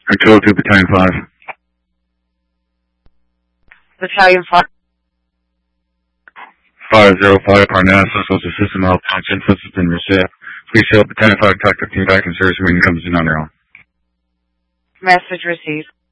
Control 2, Battalion 5. Battalion 5. 505 Parnassus was a system malfunction. This has been reset. Please help Battalion 5 Tactical Team back in service when it comes in on their own. Message received.